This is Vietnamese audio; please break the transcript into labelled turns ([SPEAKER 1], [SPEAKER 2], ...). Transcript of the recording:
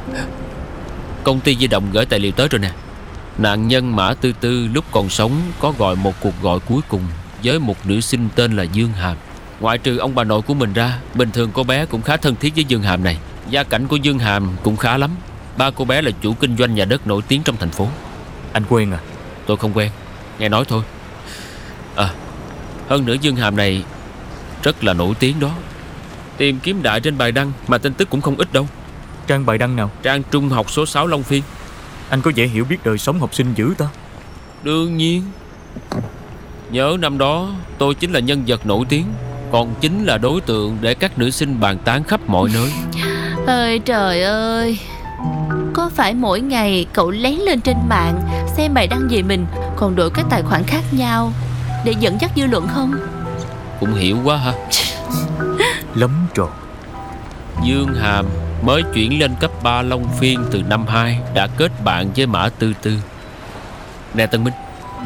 [SPEAKER 1] Công ty di động gửi tài liệu tới rồi nè. Nạn nhân Mã Tư Tư lúc còn sống có gọi một cuộc gọi cuối cùng với một nữ sinh tên là Dương Hàm. Ngoại trừ ông bà nội của mình ra, bình thường cô bé cũng khá thân thiết với Dương Hàm này. Gia cảnh của Dương Hàm cũng khá lắm. Ba cô bé là chủ kinh doanh nhà đất nổi tiếng trong thành phố.
[SPEAKER 2] Anh quen à?
[SPEAKER 1] Tôi không quen, nghe nói thôi. Hơn nữa Dương Hàm này rất là nổi tiếng đó. Tìm kiếm đại trên bài đăng mà tin tức cũng không ít đâu.
[SPEAKER 2] Trang bài đăng nào?
[SPEAKER 1] Trang trung học số 6 Long Phiên.
[SPEAKER 2] Anh có vẻ hiểu biết đời sống học sinh dữ ta.
[SPEAKER 1] Đương nhiên. Nhớ năm đó tôi chính là nhân vật nổi tiếng, còn chính là đối tượng để các nữ sinh bàn tán khắp mọi nơi.
[SPEAKER 3] Ơi trời ơi, có phải mỗi ngày cậu lén lên trên mạng xem bài đăng về mình, còn đổi các tài khoản khác nhau để dẫn dắt dư luận không?
[SPEAKER 1] Cũng hiểu quá ha.
[SPEAKER 2] Lắm rồi.
[SPEAKER 1] Dương Hàm mới chuyển lên cấp 3 Long Phiên từ năm 2 đã kết bạn với Mã Tư Tư. Nè Tân Minh,